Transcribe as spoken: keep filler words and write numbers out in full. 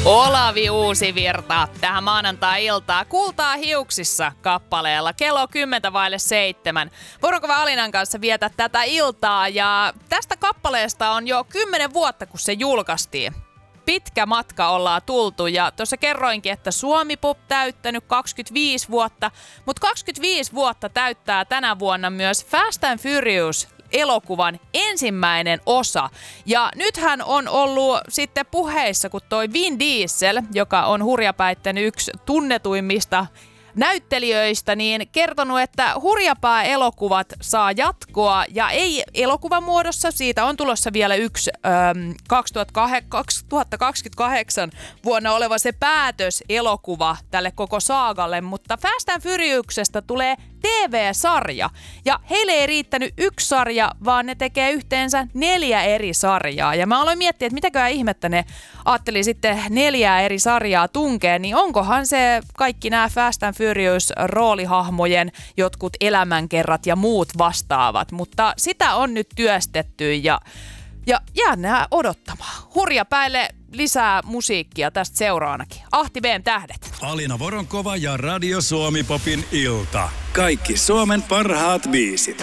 Olavi Uusivirta tähän maanantai-iltaan Kultaa hiuksissa kappaleella kello kymmentä vaille seitsemän. Vuoronkova Alinan kanssa vietä tätä iltaa ja tästä kappaleesta on jo kymmenen vuotta kun se julkaistiin. Pitkä matka ollaan tultu ja tuossa kerroinkin, että Suomi Pop täyttänyt kaksikymmentäviisi vuotta, mutta kaksikymmentäviisi vuotta täyttää tänä vuonna myös Fast and Furious elokuvan ensimmäinen osa. Ja nythän on ollut sitten puheissa, kun toi Vin Diesel, joka on hurjapäitten yksi tunnetuimmista näyttelijöistä, niin kertonut, että Hurjapää-elokuvat saa jatkoa ja ei elokuvan muodossa. Siitä on tulossa vielä yksi äm, kaksituhattakaksikymmentäkahdeksan vuonna oleva se päätöselokuva tälle koko saagalle, mutta Fast and Furiousesta tulee T V-sarja. Ja heille ei riittänyt yksi sarja, vaan ne tekee yhteensä neljä eri sarjaa. Ja mä aloin miettiä, että mitäköhän ihmettä ne ajatteli sitten neljää eri sarjaa tunkeen, niin onkohan se kaikki nämä Fast and Furious roolihahmojen jotkut elämänkerrat ja muut vastaavat. Mutta sitä on nyt työstetty ja, ja jäännää odottamaan. Hurjapäille lisää musiikkia tästä seuraanakin. Ahti B:n tähdet. Alina Voronkova ja Radio Suomi Popin ilta. Kaikki Suomen parhaat biisit.